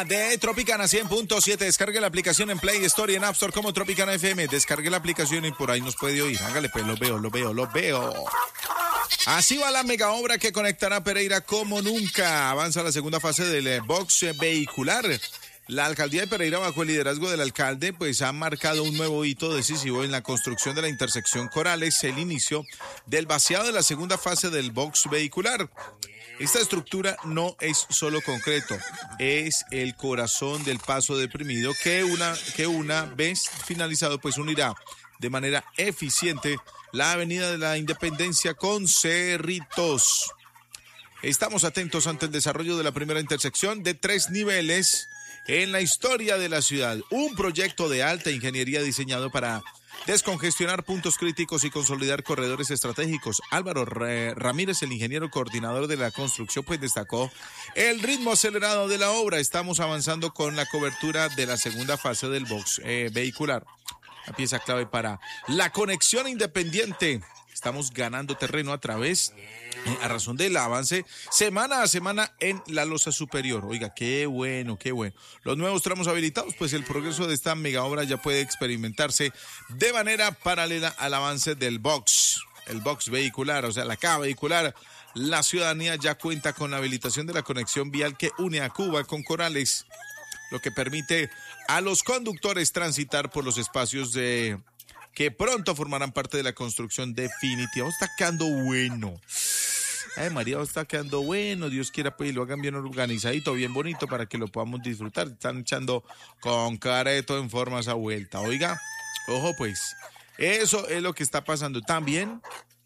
De Tropicana 100.7, descargue la aplicación en Play Store y en App Store como Tropicana FM. Descargue la aplicación y por ahí nos puede oír. Hágale pues, lo veo. Así va la mega obra que conectará Pereira como nunca. Avanza la segunda fase del box vehicular. La alcaldía de Pereira, bajo el liderazgo del alcalde, pues ha marcado un nuevo hito decisivo en la construcción de la intersección Corales, el inicio del vaciado de la segunda fase del box vehicular. Esta estructura no es solo concreto, es el corazón del paso deprimido que una vez finalizado pues unirá de manera eficiente la avenida de la Independencia con Cerritos. Estamos atentos ante el desarrollo de la primera intersección de 3 niveles en la historia de la ciudad. Un proyecto de alta ingeniería diseñado para descongestionar puntos críticos y consolidar corredores estratégicos. Álvaro Ramírez, el ingeniero coordinador de la construcción, pues destacó el ritmo acelerado de la obra. Estamos avanzando con la cobertura de la segunda fase del box vehicular. La pieza clave para la conexión independiente. Estamos ganando terreno a razón del avance semana a semana en la losa superior. Oiga, qué bueno. Los nuevos tramos habilitados, pues el progreso de esta mega obra ya puede experimentarse de manera paralela al avance del box. El box vehicular, o sea, la caja vehicular. La ciudadanía ya cuenta con la habilitación de la conexión vial que une a Cuba con Corales, lo que permite a los conductores transitar por los espacios que pronto formarán parte de la construcción definitiva. Está quedando bueno. Ay, María, está quedando bueno. Dios quiera, pues, lo hagan bien organizadito, bien bonito, para que lo podamos disfrutar. Están echando con careto en forma esa vuelta. Oiga, ojo, pues, eso es lo que está pasando. También,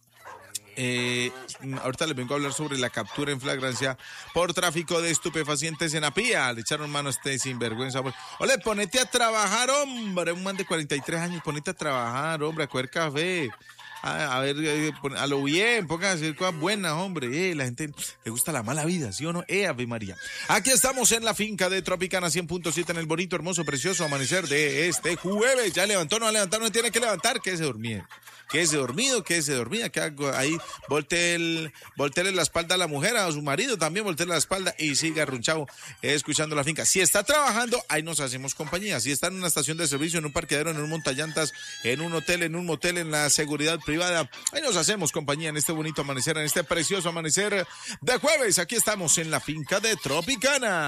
ahorita les vengo a hablar sobre la captura en flagrancia por tráfico de estupefacientes en Apía. Le echaron mano a este sinvergüenza. Ole, ponete a trabajar, hombre. Un man de 43 años, ponete a trabajar, hombre, a coger café. A ver, a lo bien, pónganse a hacer cosas buenas, hombre. La gente le gusta la mala vida, ¿sí o no? Ave María. Aquí estamos en la finca de Tropicana 100.7 en el bonito, hermoso, precioso amanecer de este jueves. Ya levantó, no tiene que levantar, quédese dormido. Quédese dormida, que hago ahí, volteele la espalda a la mujer, a su marido también, volteele la espalda y siga arrunchado escuchando la finca. Si está trabajando, ahí nos hacemos compañía. Si está en una estación de servicio, en un parqueadero, en un montallantas, en un hotel, en un motel, en la seguridad privada, ahí nos hacemos compañía en este bonito amanecer, en este precioso amanecer de jueves. Aquí estamos en la finca de Tropicana.